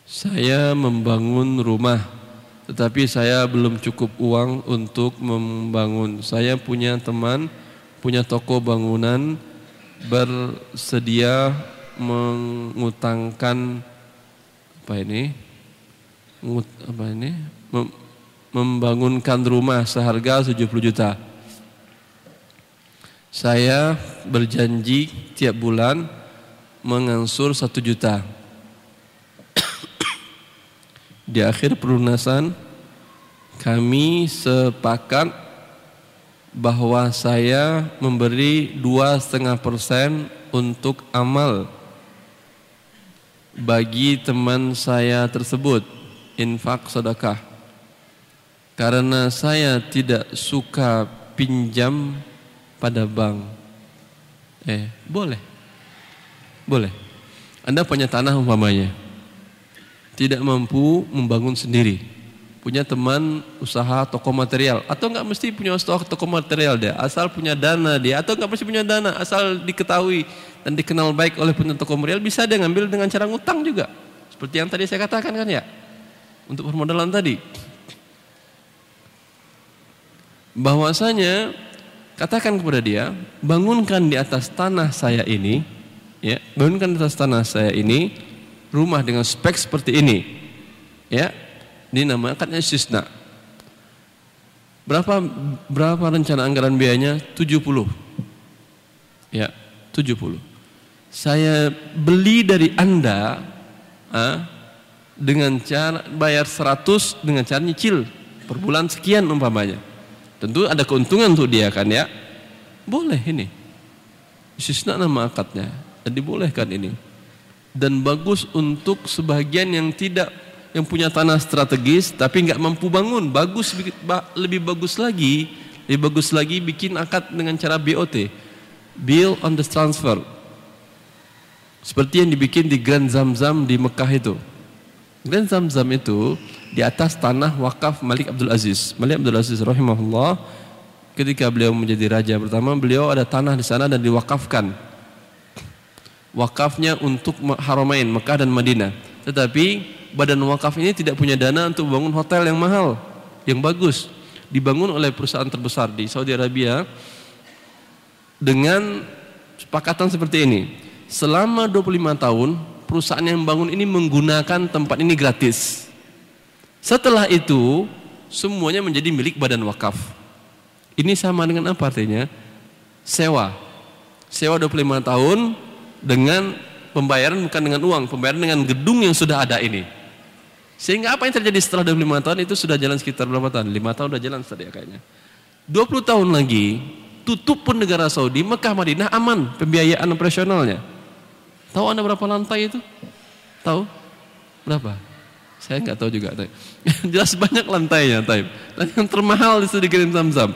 Saya membangun rumah, tetapi saya belum cukup uang untuk membangun. Saya punya teman, punya toko bangunan, bersedia mengutangkan membangunkan rumah seharga 70 juta. Saya berjanji tiap bulan mengangsur 1 juta. Di akhir pelunasan kami sepakat bahwa saya memberi 2,5% untuk amal bagi teman saya tersebut, infak sedekah. Karena saya tidak suka pinjam pada bank. Boleh. Anda punya tanah umpamanya, tidak mampu membangun sendiri. Punya teman usaha toko material, atau enggak mesti punya usaha toko material dia, asal punya dana dia, atau enggak mesti punya dana, asal diketahui dan dikenal baik oleh punya toko material, bisa dia ngambil dengan cara ngutang juga. Seperti yang tadi saya katakan kan ya, untuk permodalan tadi. Bahwasanya katakan kepada dia, bangunkan di atas tanah saya ini, ya, bangunkan di atas tanah saya ini rumah dengan spek seperti ini, ya. Ini nama akadnya istisna. Berapa rencana anggaran biayanya? 70. Ya, 70. Saya beli dari Anda dengan cara bayar 100 dengan cara nyicil per bulan sekian umpamanya. Tentu ada keuntungan untuk dia kan ya. Boleh ini. Istisna nama akadnya. Dan dibolehkan ini. Dan bagus untuk sebagian yang punya tanah strategis tapi nggak mampu bangun, lebih bagus lagi bikin akad dengan cara BOT, Bill on the Transfer, seperti yang dibikin di Grand Zamzam di Mekah itu. Grand Zamzam itu di atas tanah wakaf Malik Abdul Aziz rahimahullah. Ketika beliau menjadi raja pertama, beliau ada tanah di sana dan diwakafkan. Wakafnya untuk Haramain Mekah dan Madinah. Tetapi badan wakaf ini tidak punya dana untuk bangun hotel yang mahal, yang bagus. Dibangun oleh perusahaan terbesar di Saudi Arabia dengan sepakatan seperti ini. Selama 25 tahun perusahaan yang membangun ini menggunakan tempat ini gratis. Setelah itu semuanya menjadi milik badan wakaf. Ini sama dengan apa artinya? Sewa 25 tahun dengan pembayaran bukan dengan uang, pembayaran dengan gedung yang sudah ada ini. Sehingga apa yang terjadi setelah 25 tahun itu sudah jalan sekitar berapa tahun? 5 tahun sudah jalan tadi kayaknya. 20 tahun lagi tutup pun negara Saudi, Mekah Madinah aman pembiayaan operasionalnya. Tahu Anda berapa lantai itu? Tahu? Berapa? Saya nggak tahu juga. Jelas banyak lantainya, Dan yang termahal itu di Grand Zamzam.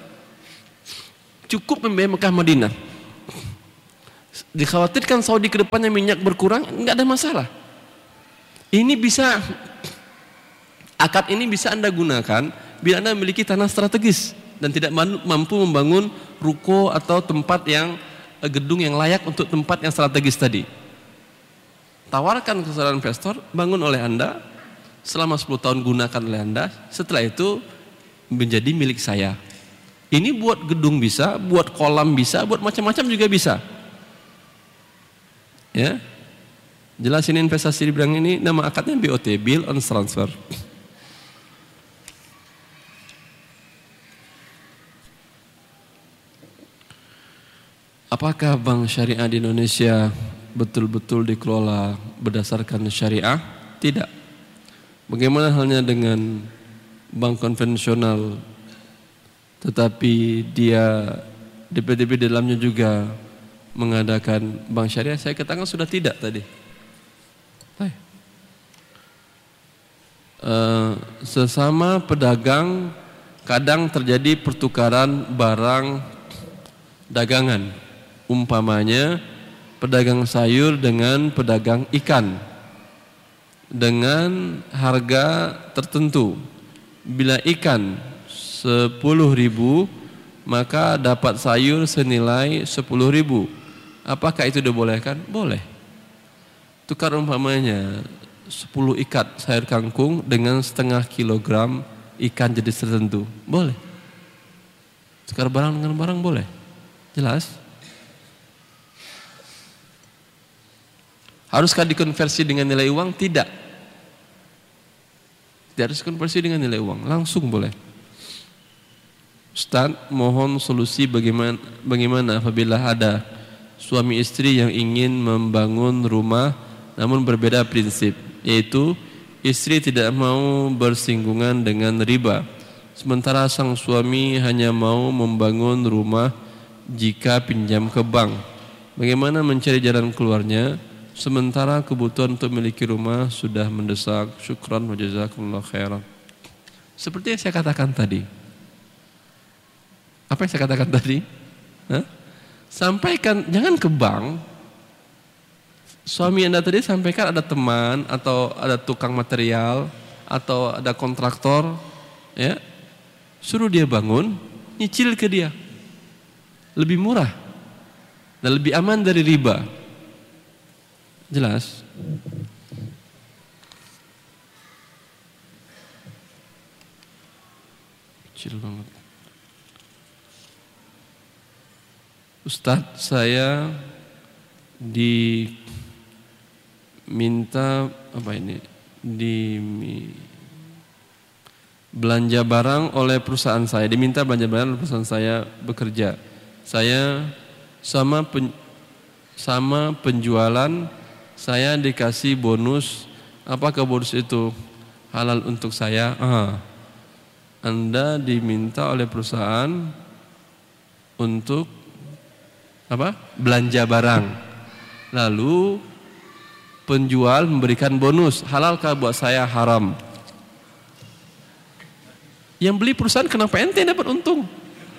Cukup membiayai Mekah Madinah. Dikhawatirkan Saudi ke depannya minyak berkurang, nggak ada masalah. Ini bisa, akad ini bisa Anda gunakan bila Anda memiliki tanah strategis dan tidak mampu membangun ruko atau tempat yang gedung yang layak untuk tempat yang strategis tadi. Tawarkan ke saudara investor, bangun oleh Anda, selama 10 tahun gunakan oleh Anda, setelah itu menjadi milik saya. Ini buat gedung bisa, buat kolam bisa, buat macam-macam juga bisa. Ya, jelasin investasi di bidang ini, nama akadnya BOT, Bill on Transfer. Apakah bank syariah di Indonesia betul-betul dikelola berdasarkan syariah? Tidak. Bagaimana halnya dengan bank konvensional, tetapi dia DP-DP di dalamnya juga mengadakan bank syariah? Saya katakan sudah tidak tadi. Sesama pedagang kadang terjadi pertukaran barang dagangan, umpamanya pedagang sayur dengan pedagang ikan dengan harga tertentu. Bila ikan 10.000 maka dapat sayur senilai 10.000. Apakah itu dibolehkan? Boleh. Tukar umpamanya 10 ikat sayur kangkung dengan setengah kilogram ikan jenis tertentu. Boleh. Tukar barang dengan barang boleh. Jelas? Haruskah dikonversi dengan nilai uang? Tidak. Tidak harus konversi dengan nilai uang. Langsung boleh. Ustaz, mohon solusi bagaimana apabila ada suami istri yang ingin membangun rumah namun berbeda prinsip, yaitu istri tidak mau bersinggungan dengan riba, sementara sang suami hanya mau membangun rumah jika pinjam ke bank. Bagaimana mencari jalan keluarnya sementara kebutuhan untuk memiliki rumah sudah mendesak? Syukran wa jazakumullah khairan. Seperti yang saya katakan tadi. Apa yang saya katakan tadi? Sampaikan, jangan ke bank. Suami Anda tadi sampaikan ada teman atau ada tukang material atau ada kontraktor, ya. Suruh dia bangun, nyicil ke dia. Lebih murah dan lebih aman dari riba. Jelas? Kecil banget. Ustadz, saya diminta belanja barang oleh perusahaan saya, perusahaan saya bekerja. Saya sama penjualan saya dikasih bonus. Apakah bonus itu halal untuk saya? Anda diminta oleh perusahaan untuk belanja barang, lalu penjual memberikan bonus. Halalkah buat saya? Haram. Yang beli perusahaan kenapa ente dapat untung?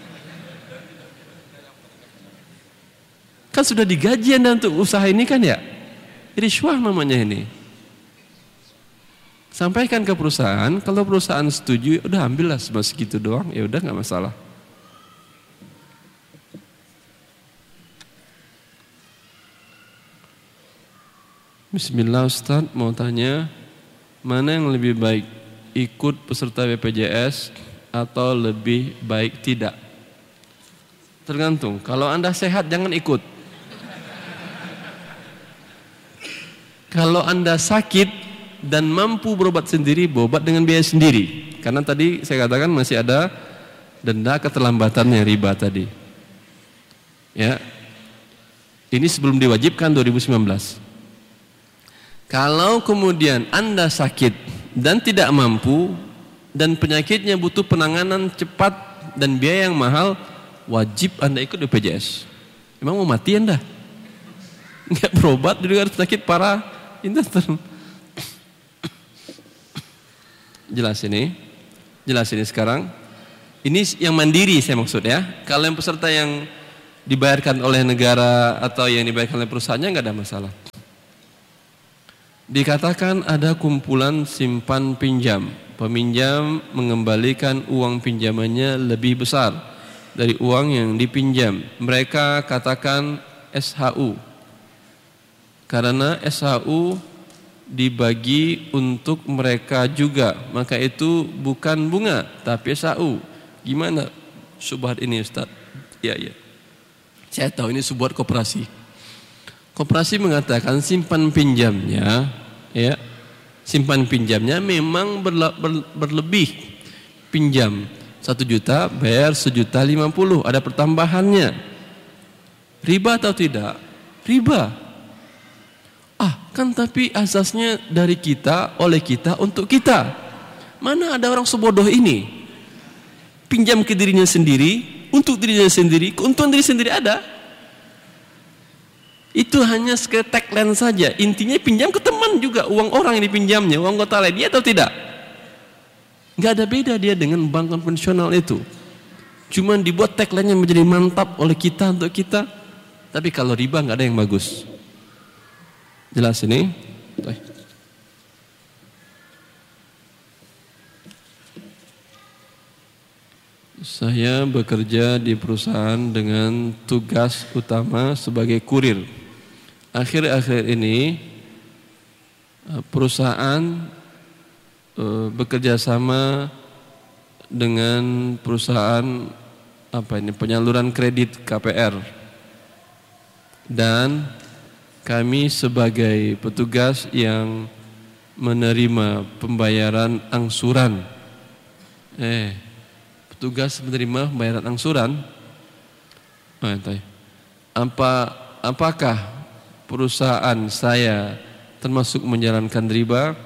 Kan sudah digaji Anda untuk usaha ini kan ya? Rishwah namanya ini. Sampaikan ke perusahaan, kalau perusahaan setuju, udah ambillah segitu doang, ya udah nggak masalah. Bismillah Ustaz, mau tanya, mana yang lebih baik, ikut peserta BPJS atau lebih baik tidak? Tergantung, kalau Anda sehat jangan ikut. Kalau Anda sakit dan mampu berobat sendiri, berobat dengan biaya sendiri. Karena tadi saya katakan masih ada denda keterlambatannya, riba tadi. Ya. Ini sebelum diwajibkan 2019. Kalau kemudian Anda sakit dan tidak mampu dan penyakitnya butuh penanganan cepat dan biaya yang mahal, wajib Anda ikut BPJS. Emang mau mati Anda? Enggak berobat juga sakit parah. Jelas ini sekarang. Ini yang mandiri saya maksud ya. Kalau yang peserta yang dibayarkan oleh negara atau yang dibayarkan oleh perusahaannya enggak ada masalah. Dikatakan ada kumpulan simpan pinjam. Peminjam mengembalikan uang pinjamannya lebih besar dari uang yang dipinjam. Mereka katakan SHU. Karena SHU dibagi untuk mereka juga, maka itu bukan bunga tapi SHU. Gimana syubhat ini Ustaz? Ya. Saya tahu ini sebuah koperasi. Koperasi mengatakan simpan pinjamnya memang berlebih. Pinjam 1 juta, bayar 1.050.000, ada pertambahannya. Riba atau tidak? Riba. Kan tapi asasnya dari kita, oleh kita, untuk kita. Mana ada orang sebodoh ini? Pinjam ke dirinya sendiri, untuk dirinya sendiri, keuntungan diri sendiri ada. Itu hanya sekedar tagline saja. Intinya pinjam ke teman juga, uang orang yang dipinjamnya, uang anggota lain, dia atau tidak? Gak ada beda dia dengan bank konvensional itu. Cuma dibuat tagline yang menjadi mantap oleh kita untuk kita. Tapi kalau riba gak ada yang bagus. Jelas ini? Saya bekerja di perusahaan dengan tugas utama sebagai kurir. Akhir-akhir ini perusahaan bekerja sama dengan perusahaan penyaluran kredit KPR, dan kami sebagai petugas yang menerima pembayaran angsuran. Petugas menerima pembayaran angsuran. Apakah perusahaan saya termasuk menjalankan riba?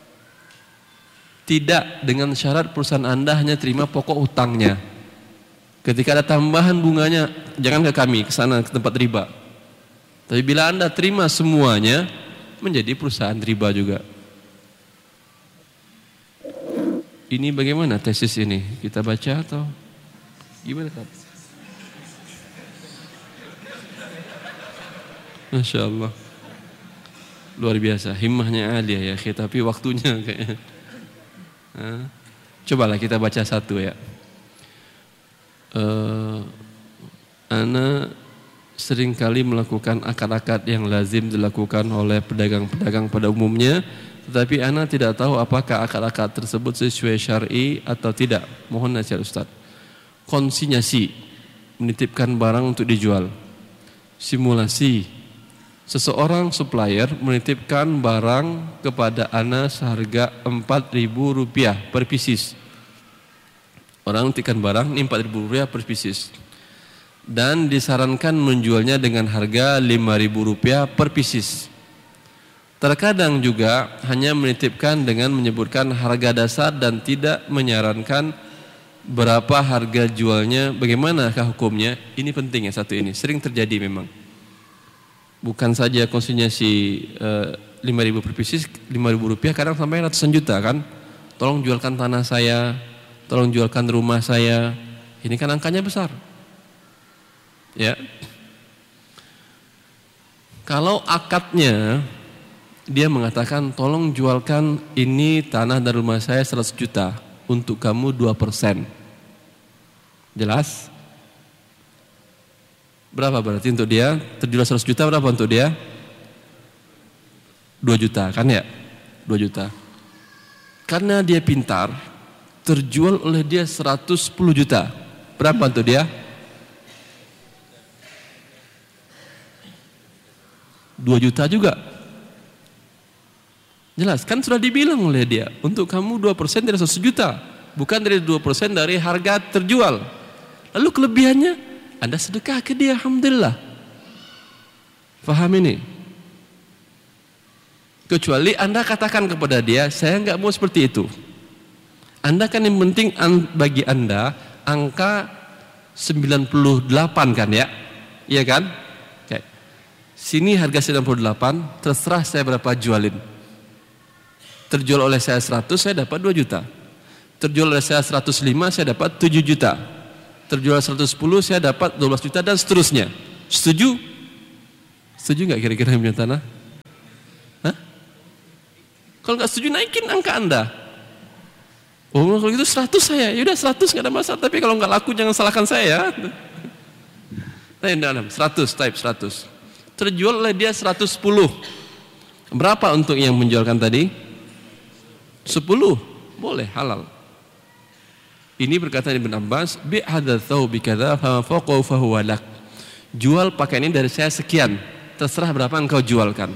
Tidak, dengan syarat perusahaan Anda hanya terima pokok utangnya. Ketika ada tambahan bunganya, jangan ke kami, ke sana, ke tempat riba. Tapi bila Anda terima semuanya, menjadi perusahaan riba juga. Ini bagaimana tesis ini? Kita baca atau gimana, Kak? Masya Allah, luar biasa, himmahnya aliyah ya, tapi waktunya kayaknya. Cobalah kita baca satu ya. Ana seringkali melakukan akad-akad yang lazim dilakukan oleh pedagang-pedagang pada umumnya, tetapi ana tidak tahu apakah akad-akad tersebut sesuai syar'i atau tidak. Mohon nasihat Ustaz. Konsinyasi, menitipkan barang untuk dijual. Simulasi, seseorang supplier menitipkan barang kepada ana seharga Rp4.000 per pieces. Orang menitipkan barang ini Rp4.000 per pieces, dan disarankan menjualnya dengan harga Rp5.000 per pieces. Terkadang juga hanya menitipkan dengan menyebutkan harga dasar dan tidak menyarankan berapa harga jualnya. Bagaimanakah hukumnya? Ini penting ya, satu ini sering terjadi memang. Bukan saja konsinyasi Rp5.000 per pieces, Rp5.000 kadang sampai ratusan juta kan. Tolong jualkan tanah saya, tolong jualkan rumah saya. Ini kan angkanya besar. Ya. Kalau akadnya dia mengatakan tolong jualkan ini tanah dan rumah saya 100 juta, untuk kamu 2%. Jelas? Berapa berarti untuk dia? Terjual 100 juta berapa untuk dia? 2 juta kan ya? 2 juta. Karena dia pintar, terjual oleh dia 110 juta. Berapa untuk dia? 2 juta juga. Jelas, kan sudah dibilang oleh dia, untuk kamu 2% dari 100 juta, bukan dari 2% dari harga terjual. Lalu kelebihannya, Anda sedekah ke dia, alhamdulillah. Faham ini? Kecuali Anda katakan kepada dia, saya enggak mau seperti itu. Anda kan yang penting bagi Anda angka 98 kan ya? Iya kan? Oke. Sini harga 98, terserah saya berapa jualin. Terjual oleh saya 100, saya dapat 2 juta. Terjual oleh saya 105, saya dapat 7 juta. Terjual 110, saya dapat 12 juta dan seterusnya. Setuju? Setuju nggak kira-kira yang punya tanah? Hah? Kalau nggak setuju, naikin angka Anda. Oh, kalau gitu 100 saya. Ya udah 100 nggak ada masalah. Tapi kalau nggak laku jangan salahkan saya. Nah, 100, type 100. Terjual oleh dia 110. Berapa untuk yang menjualkan tadi? 10. Boleh, halal. Ini berkata Ibn Abbas, bi hadza thawbi kadza fa fawqahu fa huwa lak. Jual pakaian ini dari saya sekian, terserah berapa engkau jualkan.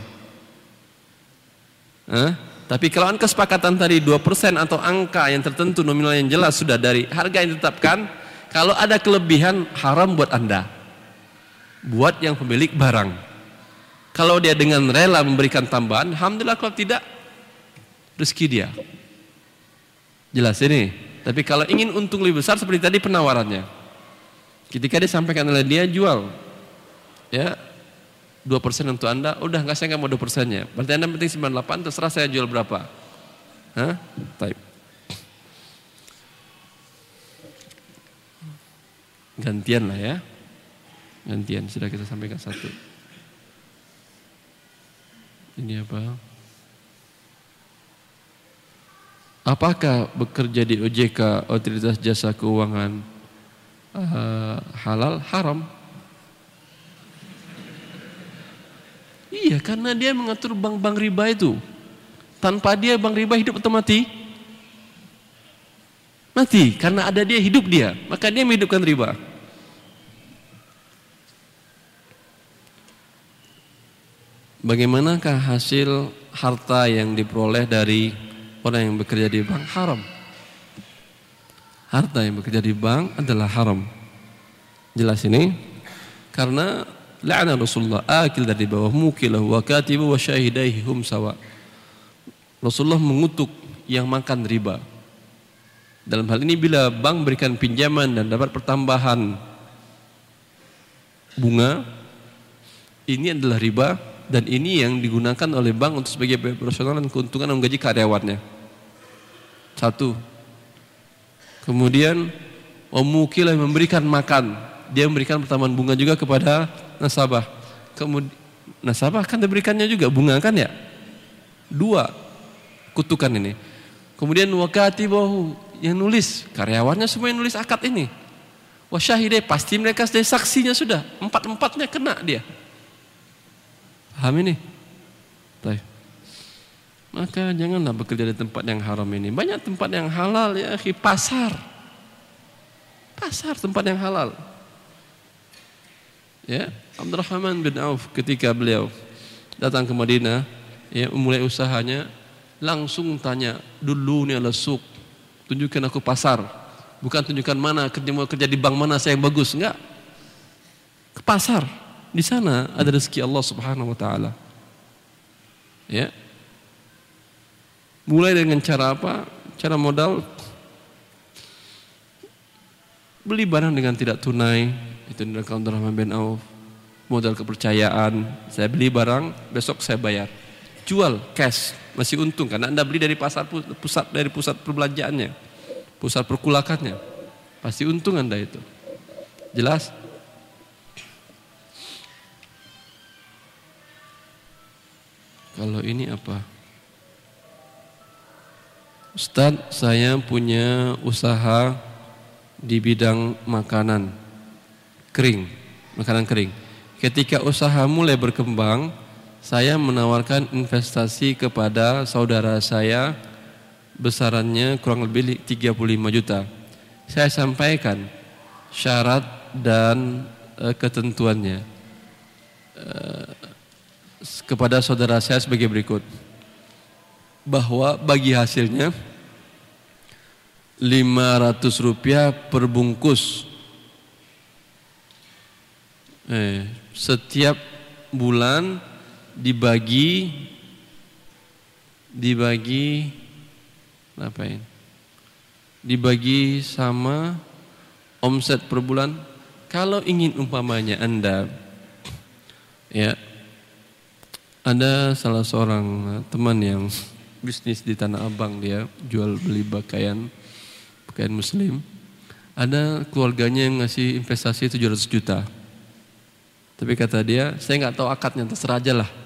Tapi kalau kesepakatan tadi 2% atau angka yang tertentu, nominal yang jelas sudah dari harga yang ditetapkan, kalau ada kelebihan haram buat Anda, buat yang pemilik barang. Kalau dia dengan rela memberikan tambahan, alhamdulillah. Kalau tidak, rezeki dia. Jelas ini. Tapi kalau ingin untung lebih besar seperti tadi penawarannya, ketika disampaikan oleh dia, jual ya 2% untuk Anda, udah nggak, saya nggak mau 2%-nya, berarti Anda penting 98, terserah saya jual berapa. Type. Gantian lah ya, gantian. Sudah kita sampaikan satu. Ini apa? Apakah bekerja di OJK, Otoritas Jasa Keuangan, halal? Haram. Iya, karena dia mengatur bank-bank riba itu. Tanpa dia bank riba hidup atau mati? Mati, karena ada dia hidup dia, maka dia menghidupkan riba. Bagaimanakah hasil harta yang diperoleh dari orang yang bekerja di bank? Haram. Harta yang bekerja di bank adalah haram. Jelas ini? Karena la'ana Rasulullah akil dari bawah mukilahu wa katibu wa syahidaihi hum sawa. Rasulullah mengutuk yang makan riba. Dalam hal ini bila bank berikan pinjaman dan dapat pertambahan bunga, ini adalah riba dan ini yang digunakan oleh bank untuk sebagai biaya operasional dan keuntungan menggaji karyawannya. Satu. Kemudian mukilah memberikan makan, dia memberikan pertambahan bunga juga kepada nasabah. Kemudian nasabah kan diberikannya juga bunga kan ya? Dua kutukan ini. Kemudian wakatibahu yang nulis, karyawannya semua yang nulis akad ini. Wasyahidai pasti mereka sudah saksinya sudah, empat-empatnya kena dia. Paham ini? Baik. Maka janganlah bekerja di tempat yang haram ini. Banyak tempat yang halal ya, akhi, pasar. Pasar tempat yang halal. Ya, Abdurrahman bin Auf ketika beliau datang ke Madinah, ya, memulai usahanya, langsung tanya, dulu ni ala suq, tunjukkan aku pasar. Bukan tunjukkan mana mau kerja di bank mana saya yang bagus, enggak. Ke pasar. Di sana ada rezeki Allah Subhanahu wa taala. Ya. Mulai dengan cara apa? Cara modal beli barang dengan tidak tunai, itu dari Abdurrahman bin Auf. Modal kepercayaan, saya beli barang, besok saya bayar. Jual cash, masih untung karena Anda beli dari pasar pusat perbelanjaannya, pusat perkulakannya. Pasti untung Anda itu. Jelas? Kalau ini apa? Ustaz, saya punya usaha di bidang makanan kering, makanan kering. Ketika usaha mulai berkembang, saya menawarkan investasi kepada saudara saya besarannya kurang lebih 35 juta. Saya sampaikan syarat dan ketentuannya kepada saudara saya sebagai berikut. Bahwa bagi hasilnya 500 rupiah per bungkus. Setiap bulan dibagi ngapain? Dibagi sama omset per bulan. Kalau ingin umpamanya Anda, ya, ada salah seorang teman yang bisnis di Tanah Abang, dia jual beli pakaian muslim. Ada keluarganya yang ngasih investasi 700 juta. Tapi kata dia, saya nggak tahu akadnya, terserah aja lah.